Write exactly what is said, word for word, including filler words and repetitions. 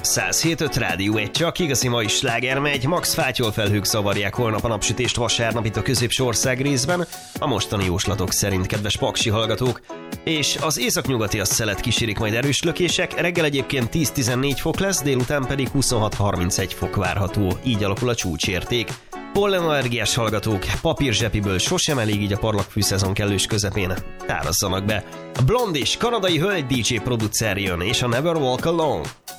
száz hét öt Rádió egy, csak igazi mai sláger megy. Max fátyol felhők zavarják holnap a napsütést vasárnap itt a középső ország részben, a mostani jóslatok szerint, kedves paksi hallgatók. És az északnyugati azt szelet kísérik majd erős lökések, reggel egyébként tíz-tizennégy fok lesz, délután pedig huszonhat-harmincegy fok várható, így alakul a csúcsérték. Pollenallergiás hallgatók, papírzsepiből sosem elég, így a parlagfűszezon kellős közepén. Tárasszanak be. A Blondie, kanadai hölgy dé dzsé producer jön, és a Never Walk Alone.